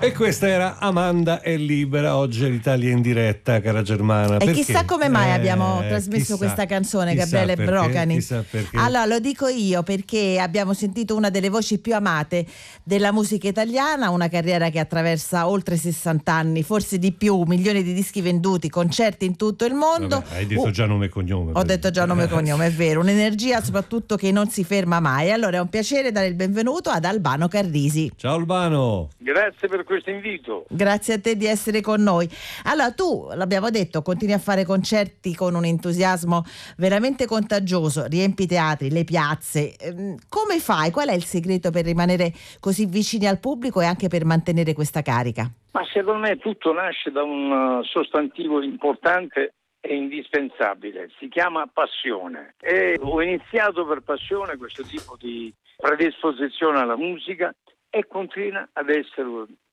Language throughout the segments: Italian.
E questa era Amanda è libera, oggi l'Italia in diretta, cara Germana. E perché? chissà come mai abbiamo trasmesso questa canzone, Gabriele Brocani. Chissà perché. Allora, lo dico io perché abbiamo sentito una delle voci più amate della musica italiana, una carriera che attraversa oltre 60 anni, forse di più, milioni di dischi venduti, concerti in tutto il mondo. Vabbè, hai detto già nome e cognome. Ho detto già nome e cognome, è vero, un'energia soprattutto che non si ferma mai. Allora è un piacere dare il benvenuto ad Albano Carrisi. Ciao Albano. Grazie per questo invito. Grazie a te di essere con noi. Allora tu, l'abbiamo detto, continui a fare concerti con un entusiasmo veramente contagioso, riempi i teatri, le piazze. Come fai? Qual è il segreto per rimanere così vicini al pubblico e anche per mantenere questa carica? Ma secondo me tutto nasce da un sostantivo importante e indispensabile, si chiama passione. E ho iniziato per passione questo tipo di predisposizione alla musica e continua ad essere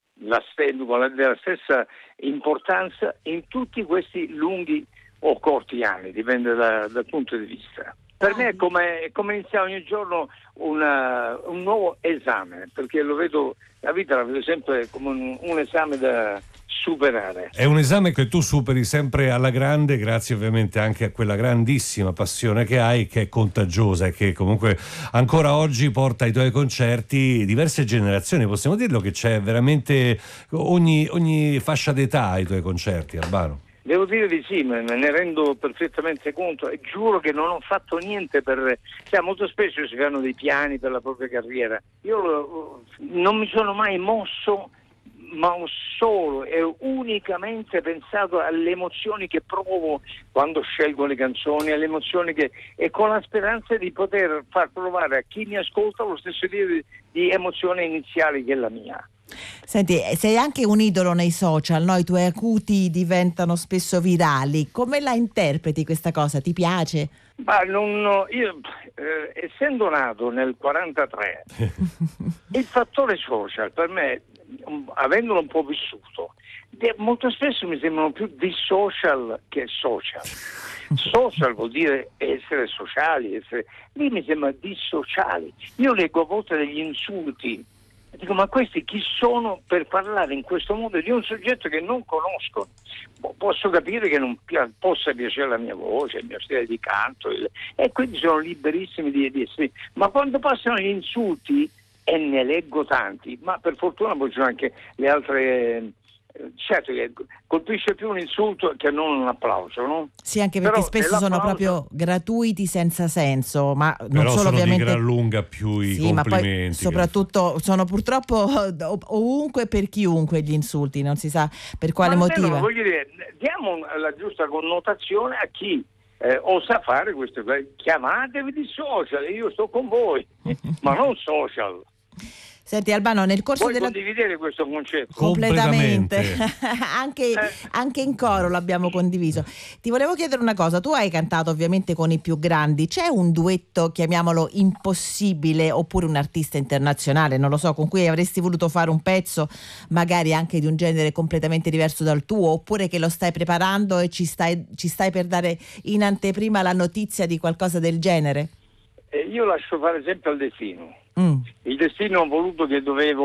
della stessa importanza in tutti questi lunghi o corti anni, dipende dal punto di vista. Per me è come iniziare ogni giorno un nuovo esame, perché la vita la vedo sempre come un esame da superare. È un esame che tu superi sempre alla grande, grazie ovviamente anche a quella grandissima passione che hai, che è contagiosa e che comunque ancora oggi porta ai tuoi concerti diverse generazioni. Possiamo dirlo che c'è veramente ogni fascia d'età ai tuoi concerti, Albano. Devo dire di sì, me ne rendo perfettamente conto e giuro che non ho fatto niente molto spesso si fanno dei piani per la propria carriera. Io non mi sono mai mosso, ma ho solo e unicamente pensato alle emozioni che provo quando scelgo le canzoni, alle emozioni e con la speranza di poter far provare a chi mi ascolta lo stesso tipo di emozione iniziali che è la mia. Senti, sei anche un idolo nei social, no? I tuoi acuti diventano spesso virali. Come la interpreti questa cosa? Ti piace? Ma io essendo nato nel 43 il fattore social per me, avendolo un po' vissuto, molto spesso mi sembrano più dissocial che social. Social vuol dire essere sociali, lì mi sembra dissociali. Io leggo a volte degli insulti e dico, ma questi chi sono per parlare in questo modo di un soggetto che non conosco? Posso capire che non possa piacere la mia voce, il mio stile di canto, e quindi sono liberissimi di essere. Ma quando passano gli insulti, e ne leggo tanti, ma per fortuna poi ci sono anche le altre. Certo che colpisce più un insulto che non un applauso, no? Sì, anche perché spesso sono proprio gratuiti senza senso, ma non però solo sono ovviamente di gran lunga più i sì, complimenti. Ma poi soprattutto sono purtroppo ovunque per chiunque gli insulti, non si sa per quale motivo. Voglio dire, diamo la giusta connotazione a chi osa fare queste cose. Chiamatevi di social, io sto con voi, ma non social. Senti Albano, nel corso Vuoi della condividere questo concetto? completamente anche in coro l'abbiamo condiviso. Ti volevo chiedere una cosa, tu hai cantato ovviamente con i più grandi, c'è un duetto, chiamiamolo impossibile, oppure un artista internazionale, non lo so, con cui avresti voluto fare un pezzo magari anche di un genere completamente diverso dal tuo, oppure che lo stai preparando e ci stai per dare in anteprima la notizia di qualcosa del genere? Io lascio fare sempre al destino. Il destino ha voluto che dovevo